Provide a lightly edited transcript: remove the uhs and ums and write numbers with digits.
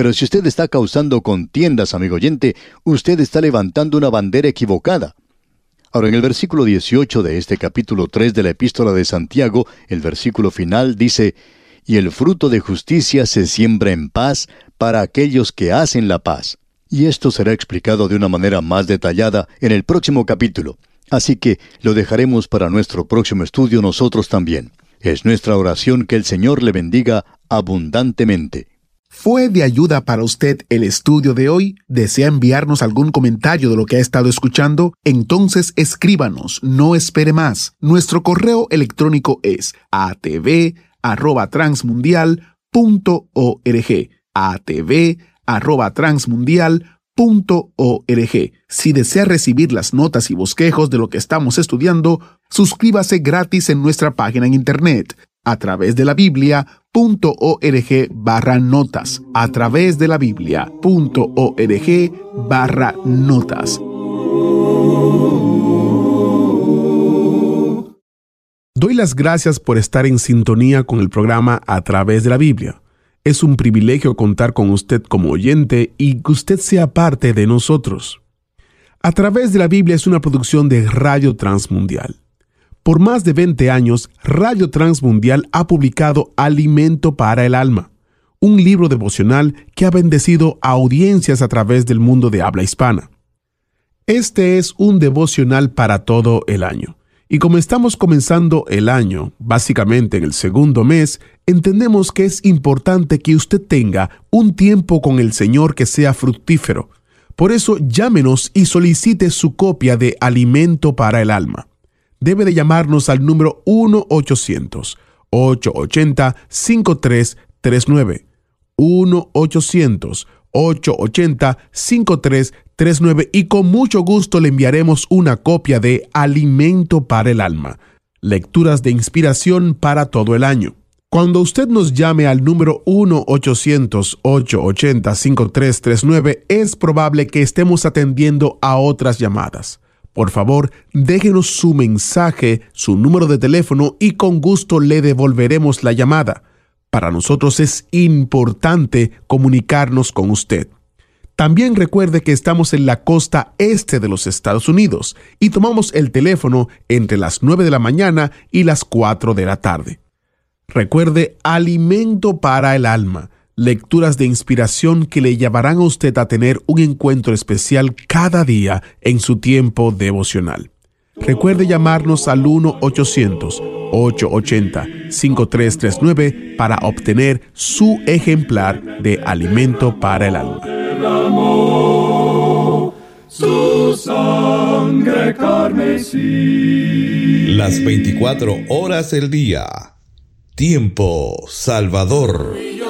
Pero si usted está causando contiendas, amigo oyente, usted está levantando una bandera equivocada. Ahora, en el versículo 18 de este capítulo 3 de la Epístola de Santiago, el versículo final dice: «Y el fruto de justicia se siembra en paz para aquellos que hacen la paz». Y esto será explicado de una manera más detallada en el próximo capítulo. Así que lo dejaremos para nuestro próximo estudio nosotros también. Es nuestra oración que el Señor le bendiga abundantemente. ¿Fue de ayuda para usted el estudio de hoy? ¿Desea enviarnos algún comentario de lo que ha estado escuchando? Entonces escríbanos, no espere más. Nuestro correo electrónico es atv@transmundial.org. atv@transmundial.org. Si desea recibir las notas y bosquejos de lo que estamos estudiando, suscríbase gratis en nuestra página en internet, a través de la Biblia.org/notas. A través de la Biblia.org/notas. Doy las gracias por estar en sintonía con el programa A Través de la Biblia. Es un privilegio contar con usted como oyente y que usted sea parte de nosotros. A Través de la Biblia es una producción de Radio Transmundial. Por más de 20 años, Radio Transmundial ha publicado Alimento para el Alma, un libro devocional que ha bendecido a audiencias a través del mundo de habla hispana. Este es un devocional para todo el año. Y como estamos comenzando el año, básicamente en el segundo mes, entendemos que es importante que usted tenga un tiempo con el Señor que sea fructífero. Por eso, llámenos y solicite su copia de Alimento para el Alma. Debe de llamarnos al número 1-800-880-5339. 1-800-880-5339 y con mucho gusto le enviaremos una copia de Alimento para el Alma, lecturas de inspiración para todo el año. Cuando usted nos llame al número 1-800-880-5339, es probable que estemos atendiendo a otras llamadas. Por favor, déjenos su mensaje, su número de teléfono y con gusto le devolveremos la llamada. Para nosotros es importante comunicarnos con usted. También recuerde que estamos en la costa este de los Estados Unidos y tomamos el teléfono entre las 9 de la mañana y las 4 de la tarde. Recuerde, Alimento para el Alma. Lecturas de inspiración que le llevarán a usted a tener un encuentro especial cada día en su tiempo devocional. Recuerde llamarnos al 1-800-880-5339 para obtener su ejemplar de Alimento para el Alma. Su sangre carmesí. Las 24 horas del día. Tiempo Salvador.